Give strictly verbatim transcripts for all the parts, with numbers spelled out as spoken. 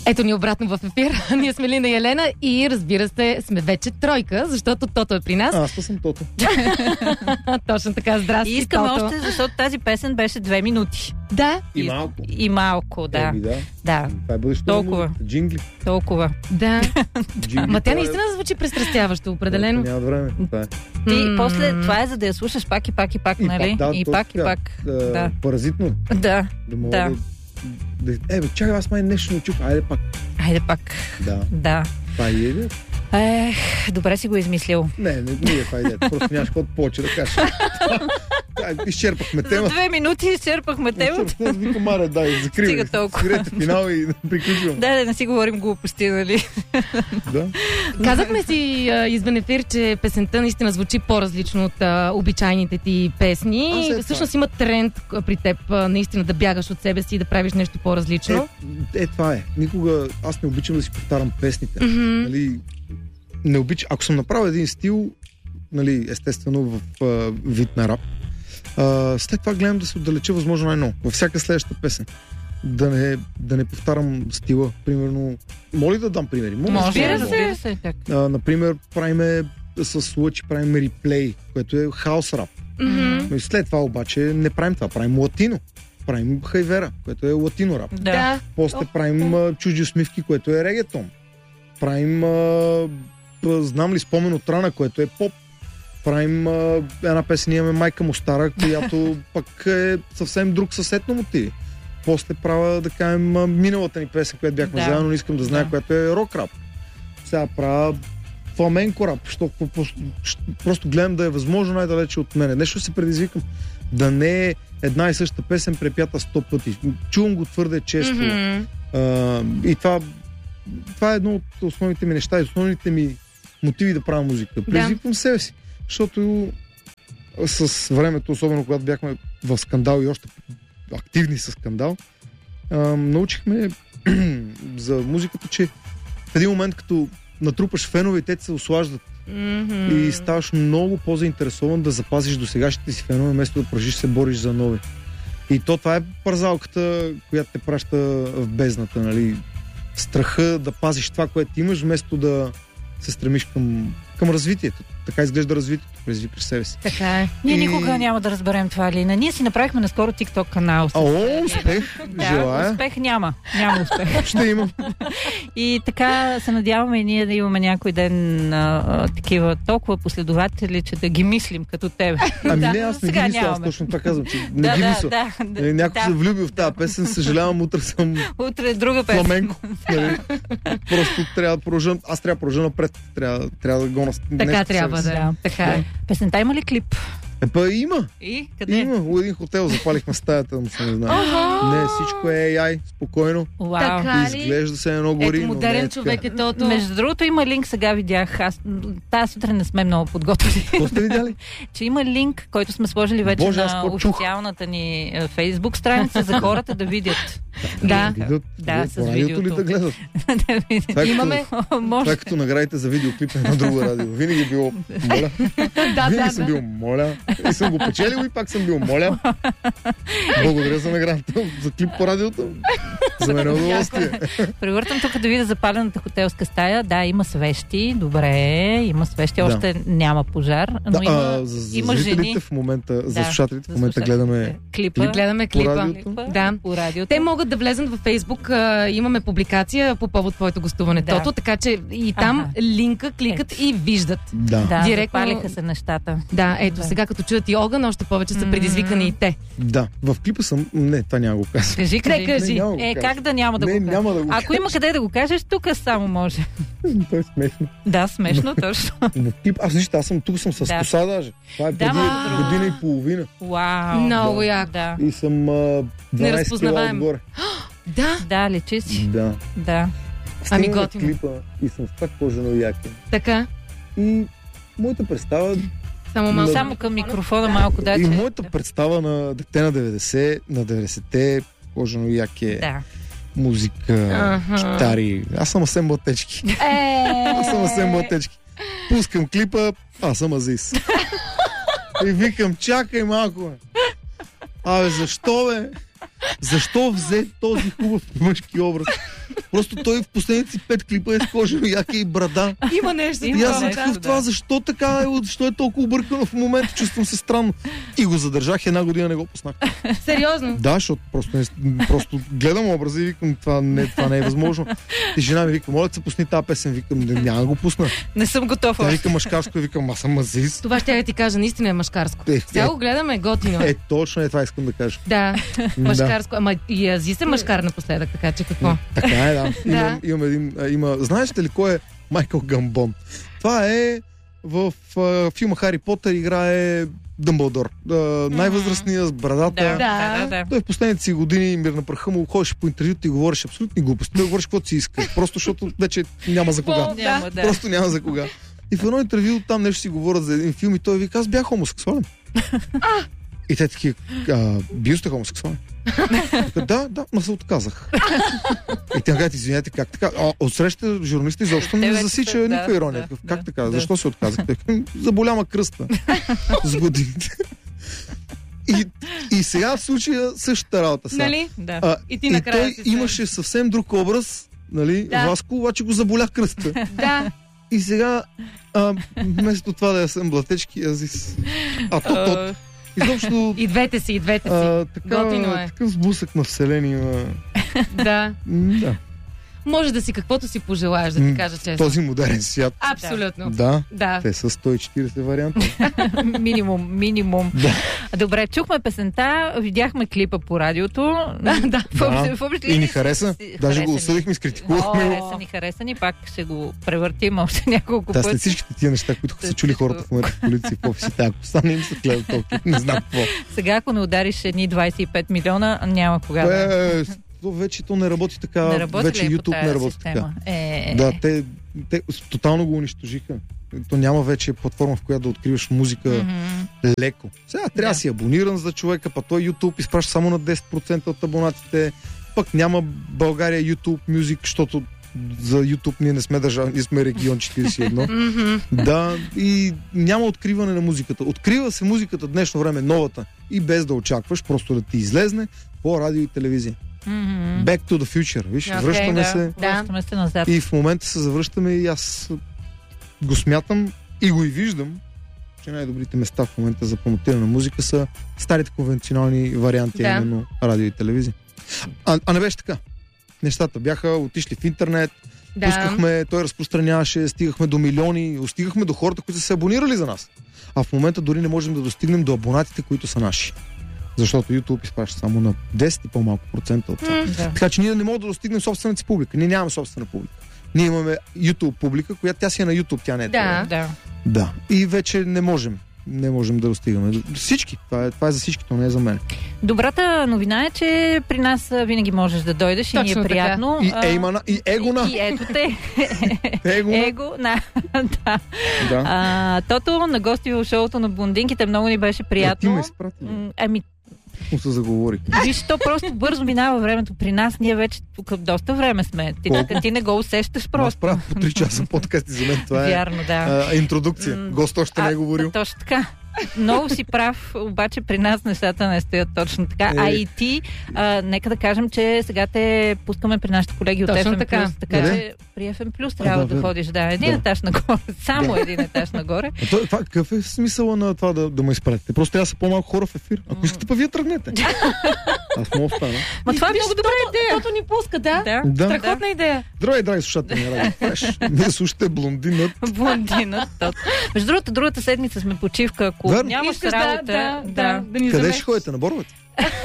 Ето ни обратно в ефир. Ние сме Лина и Елена и разбира се, сме вече тройка, защото Тото е при нас. Аз съм Тото. Точно така, здрасти, И искаме Тото. още, защото тази песен беше две минути. Да. И малко. И малко, да. Еми, да. Да, Това е бъдещето. Толкова. Джингли. толкова. Да. Джингли. Ма тя това е- наистина звучи престрастяващо, определено. Няма време. Това е. Ти М. после, това е за да я слушаш пак и пак и пак, И нали? пак, да, и точно пак, и така. пак. А, Да. Паразитно. Да, Да мога Да. да... да... Е, бе, чакай, аз май нещо не чух. Айде пак. айде пак. Да. Да. Това е идея. Ех, добре си го измислил. Не, не, не е това идеята. Просто нямаш какво повече да кажеш. Да, изчерпахме За тема. две минути изчерпахме темата. Викам, аре, дай, закривай. Стига толкова. Спирете финал и приключвам. Да, да не си говорим глупости, нали? Да. Казахме си а, извън ефир, че песента наистина звучи по-различно от а, обичайните ти песни. Аз е И всъщност има тренд а, при теб а, наистина да бягаш от себе си и да правиш нещо по-различно. Е, е, това е. Никога аз не обичам да си повтарям песните. Мгм. Нали, не обичам. Ако съм направил един стил, нали, естествено в а, вид на рап, а, след това гледам да се отдалеча възможно най-много. Във всяка следваща песен. Да не, да не повтарям стила. Примерно, моля да дам примери. Мога да Може, спирам, разбира се. Как? а, например, правиме с лъчи, правим реплей, което е хаус рап. Мгм. И след това обаче не правим това, правим латино. Правим хайвера, което е латино рап. Да. Да. После О, правим а, чужди усмивки, което е регетон. Правим, а, а, знам ли, спомен от рана, което е поп. Правим а, една песен, имаме Майка му стара, която пък е съвсем друг съсед на мотиви. После правя, да кажем, а, миналата ни песен, която бяхме Да. заедно, не искам да знае, Да. която е рок рап. Сега правя фламенко рап, защото просто, просто гледам да е възможно най-далече от мене. Нещо се предизвикам. Да не е една и съща песен препята сто пъти. Чувам го твърде често. Мгм. А, и това, това е едно от основните ми неща и основните ми мотиви да правя музика. Предизвиквам себе си. Защото с времето, особено когато бяхме в скандал и още активни с скандал, а, научихме за музиката, че в един момент, като натрупаш фенове и те се ослаждат Мгм. и ставаш много по-заинтересован да запазиш досегашните си фенове, вместо да продължиш се бориш за нови. И то това е парзалката, която те праща в бездната, нали? Страха да пазиш това, което имаш, вместо да се стремиш към, към развитието. Така изглежда развитието, предизвикаш себе си. Така е. Ние И- никога няма да разберем това, Лина. Ние си направихме наскоро TikTok канал. с- О, успех! Да, Желая! успех няма. Няма успех. Ще имам. И така се надяваме и ние да имаме някой ден а, а, такива толкова последователи, че да ги мислим като тебе. Ами Да, не, аз не ги сега мисля, аз нямаме. точно това казвам, че не да, ги да, мисля. да, да, Е, Някой да. се влюбил в тази песен, съжалявам, утре съм Утре е друга песен. фламенко. Нали? Просто трябва да продължа, аз трябва да продължа напред. Трябва, трябва да го нас... Така нещо в трябва себе си. да. Така е. Песента има ли клип? Е, па има. И къде? Има. У един хотел запалихме стаята, но се не знае. Не, всичко е ей ай, спокойно. Вау. Така ли? Изглежда се едно гори, Ето но не модерен е човек така. е Тото. Между другото има линк, сега видях. Аз тази сутрин не сме много подготвили. Какво сте видяли? Че има линк, който сме сложили вече Боже, аз на какво чух? официалната ни е, Фейсбук страница за хората да видят. Да. Видят, Да, видят, с по радиото ли видеото. да гледат? Да видят. Това е като- Имаме. Това Може. е като наградите за видеоклип на едно друго радио. Винаги е било моля. Да, Винаги да, съм да. бил моля. И съм го печелил и пак съм бил моля. Благодаря за наградата за клип по радиото. За мен е удоволствие. Превъртам тук да видя запалената хотелска стая. Да, има свещи. Добре, има свещи. Да. Още няма пожар. Но Да, има, а, за, за има зрителите жени. в момента, за Да, слушателите в за момента слушателите. гледаме клипа. Гледаме по клипа. радиото. клипа Да. по радиото. Те могат да влезнат във Фейсбук, а, имаме публикация по повод твоето гостуване, Да. Тото, така че и там Аха. линка кликат и виждат. Да. Да, директно- запалиха се нещата. Да, ето Да. сега като чуят и огън, още повече са предизвикани и те. Да. В клипа съм... Не, това няма го казвам. Кажи, Не, кажи. кажи. Не, няма го Е, кажа. как да няма да Не, го кажа? няма да го Ако има къде да го кажеш, тук само може. Той е смешно. Да, смешно, точно. В клип, аз вижте, аз съм тук съм с Да. коса даже. Това е Да, преди ма. година и половина. Вау. Много да. яко. Да. И съм а, дванайсет кила Неразпознаваем. отгоре. Да, Да, лечи си. Да. Да. Ами Стигна готино. клипа и съм с так кожено яке. така. И моята представа Само малко. Само към микрофона малко, да. и че- моята представа на дете на деветдесет, на деветдесетте, кожено яке, Да. музика, Аха. китари. Аз съм Асен Блатечки. Е, Аз съм Асен Блатечки. Пускам клипа, аз съм Азис. И викам, чакай малко, бе. Абе, защо, бе? Защо взе този хубав мъжки образ? Просто той в последните си пет клипа е с кожено яке и брада. Има нещо. И аз съм нещо, такъв да. това, защо така е, защо е толкова объркано в момента, чувствам се странно. И го задържах, една година не го пуснах. Сериозно. Да, защото просто, не, просто гледам образа и викам, това не, това не е възможно. И жена ми вика, моля да се пусни тази песен, викам, не, няма да го пусна. Не съм готов Тя още. вика мъжкарско и викам, аз съм мазис. Това ще я ти кажа, наистина е мъжкарско. Е, Сега го гледаме, готино. Е, точно е това искам да кажа. Да, Да. мъжкарско. Ама и Азис е мъжкар напоследък, така че какво? Така е, да. Да. Имам, имам един, а, има, знаеш ли кой е Майкъл Гамбон? Това е в а, филма Хари Потър играе Дъмбълдор. А, най-възрастният с брадата. Да, да, да, да. Той в последните си години мир на праха му ходеше по интервюта и говореше абсолютни глупости. Той говореше каквото си иска. Просто защото вече няма за кога. Да. Няма, да. Просто няма за кога. И в едно интервю там нещо си говорят за един филм и той вика, аз бях хомосексуален. И те такива, а, бил сте хомосексуален? Вика, да, да, но се отказах. И те казват, извинете, как така? А, отсреща журналиста изобщо не Те вече засича са, никаква да, ирония. да, Как да, така? да. Защо се отказах? Заболяма кръста. С годините. И, и сега в случая същата работа са. Нали? Да. А, И ти и накрая той си се- имаше съвсем друг образ, нали? Да. Васко, обаче го заболя кръста. Да. И сега, а, вместо това да я съм блатечки, азис. А то, то, А, изобщо, И двете си, и двете си. а, така, Готино е. такъв сблъсък на вселение има. Да. М, Да, Може да си каквото си пожелаеш, да М, ти кажа честно. този модерен свят. Абсолютно. Да, Да. те са сто и четиридесет варианта. минимум, минимум. Да. Добре, чухме песента, видяхме клипа по радиото. Да, да. В общ- в общ И ни линии хареса. си- Даже хареса го ни. осъдихме, изкритикувахме. Хареса ни, хареса ни, пак ще го превъртим още няколко Да, след пъти. всичките тия неща, които са чули хората в момента в полиция в офисите, ако стане им се гледа толкова, не знам какво. Сега, ако не удариш едни двайсет и пет милиона, няма кога да. Е, то вече то не работи така. Не работи вече ли е по YouTube тая не работи система? така. Е, Да, те, те тотално го унищожиха. То няма вече платформа, в която да откриваш музика мгм. леко. Сега трябва да Да. си абониран за човека, па той YouTube изпраща само на десет процента от абонатите. Пък няма България YouTube Music, защото за YouTube ние не сме държава, ние сме регион четиридесет и едно. Мгм. Да, и няма откриване на музиката. Открива се музиката днешно време, новата, и без да очакваш, просто да ти излезне по радио и телевизия. Мгм. Back to the future. Виж, Окей, връщаме Да, се връщаме се назад. и в момента се завръщаме и аз го смятам и го и виждам, че най-добрите места в момента за промотиране на музика са старите конвенционални варианти, Да. именно радио и телевизия. А, а не беше така. Нещата бяха отишли в интернет, Да. пускахме, той разпространяваше, стигахме до милиони, стигахме до хората, които са се абонирали за нас. А в момента дори не можем да достигнем до абонатите, които са наши. Защото YouTube изпраща само на десет и по-малко процента от това. М, Да. Така че ние не можем да достигнем собствената си публика. Ние нямаме собствена публика. Ние имаме YouTube публика, която тя си е на YouTube, тя не е Да. Да. Да. И вече не можем. Не можем да достигаме. До всички. Това е, това е за всички, то не е за мен. Добрата новина е, че при нас а, винаги можеш да дойдеш и ни Точно е така. приятно. И А, еймана, и егона. И, и ето те. Егона. Его, на, да. Да. А, Тото на гости в шоуто на блондинките много ни беше Е, ти приятно. ме изпрати. М, Ами, Му се заговори. виж, то просто бързо минава времето при нас. Ние вече тук доста време сме. Ти, Колко? ти не го усещаш Аз просто. правя по три часа подкасти за мен. Това е Вярно, да. а, интродукция. М, Гост още не е говорил. Точно така. Много си прав, обаче при нас нещата не стоят точно така. Е. А и ти, а, нека да кажем, че сега те пускаме при нашите колеги от Точно Еф Ем така. Плюс, така Къде? че при Еф Ем Плюс трябва да, да, верно. ходиш. Да, един Да. етаж нагоре, само Да. един етаж нагоре. А то, това, какъв е смисъла на това да, да ме изпратите? Просто трябва да са по-малко хора в ефир. Ако искате, па вие тръгнете. Аз мога да остана. Ма това е много добра идея. Тото ни пуска, да. Да. Да. Страхотна идея. Здравей, драги слушатели на Радио Фреш. Вие слушате блондинът. Блондинът. тот. Между другото, другата седмица сме почивка. Ако Верно. нямаш Искаш работа, да, да, да, да ни Къде заместиш. ще ходите? На боровете?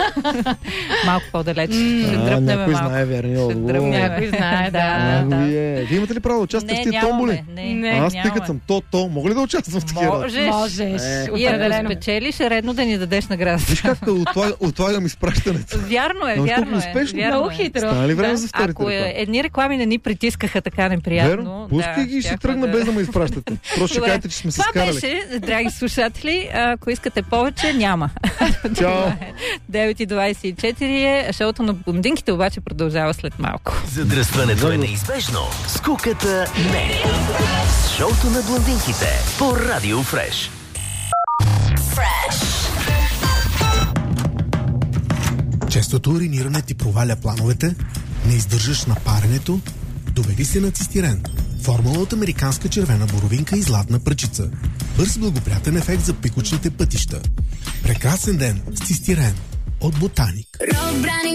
малко по-далеч. М, Ще А, дръпнем някой малко. знае верния Ще отговор. дръпнем. Някой знае, да. А, да. вие, вие имате ли право да участвате в Не, тия томболи? нямаме. Не, Не. А, аз нямаме. тъй като съм то-то, мога ли да участвам в такива? Можеш. Можеш. Е. И ако Определено. спечелиш, е редно да ни дадеш награда. Виж как отлага, отлагам изпращането. Вярно е, Но вярно толкова е. успешно. Вярно Много е. хитро. Стана ли време Да. за вторите Ако е, реклами? едни реклами не ни притискаха така неприятно. Верно? Пускай ги и ще щяхме тръгна да- без да ме изпращате. Просто ще Добре. кажете, че сме се Това скарали. беше, драги слушатели, ако искате повече, няма. Чао! девет и двайсет и четири е, шоуто на блондинките обаче продължава след малко. Задръстването е неизбежно. Скуката не. С шоуто на блондинките по Радио Фреш. Честото уриниране ти проваля плановете? Не издържаш на паренето? Довери се на цистирен. Формула от американска червена боровинка и златна пръчица. Бърз благоприятен ефект за пикочните пътища. Прекрасен ден с цистирен от Ботаник.